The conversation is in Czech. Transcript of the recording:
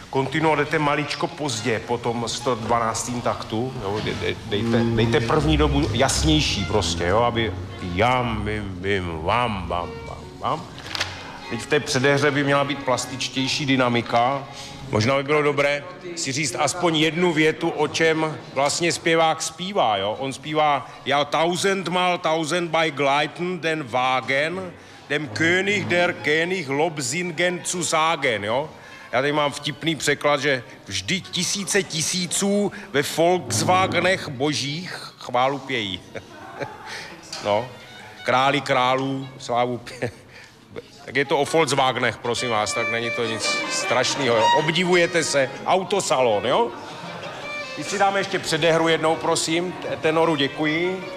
Continuo jdete maličko pozdě po tom 112. taktu, jo, dejte první dobu jasnější prostě, jo, aby jam, bim, vám, bam, bam, bam. Teď v té předehře by měla být plastičtější dynamika. Možná by bylo dobré si říct aspoň jednu větu, o čem vlastně zpěvák zpívá, jo. On zpívá ja tausendmal tausend bei Gleiten den Wagen, dem König der König Lobsingen zu sagen, jo. Já tady mám vtipný překlad, že vždy tisíce tisíců ve Volkswagenech božích chválu pějí. No, králi králů, slávu pějí. Tak je to o Volkswagenech, prosím vás, tak není to nic strašného, jo. Obdivujete se, autosalon, jo? Když si dáme ještě předehru jednou, prosím, tenoru děkuji.